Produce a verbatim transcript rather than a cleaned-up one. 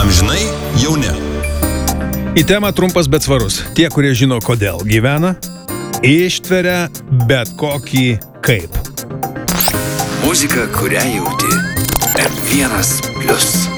Amžinai jauni. Į temą trumpas bet svarus. Tie, kurie žino, kodėl gyvena, ištveria bet kokį kaip. Muzika, kurią jauti. M vienas plius.